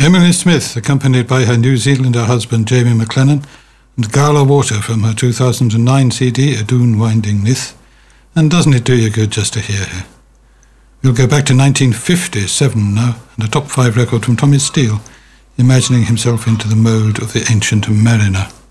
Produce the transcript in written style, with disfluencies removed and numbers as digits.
Emily Smith, accompanied by her New Zealander husband Jamie McLennan, and Gala Water from her 2009 CD, A Dune Winding Myth. And doesn't it do you good just to hear her? We'll go back to 1957 now, and a top 5 record from Tommy Steele, imagining himself into the mode of the ancient mariner.